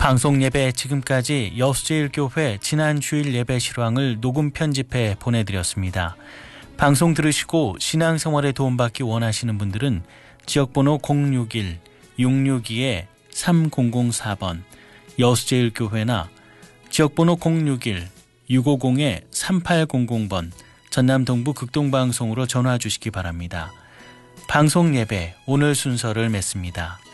방송 예배 지금까지 여수제일교회 지난 주일 예배 실황을 녹음 편집해 보내드렸습니다. 방송 들으시고 신앙생활에 도움받기 원하시는 분들은 지역번호 061-662-3004번 여수제일교회나 지역번호 061-650-3800번 전남 동부 극동방송으로 전화 주시기 바랍니다. 방송 예배 오늘 순서를 맺습니다.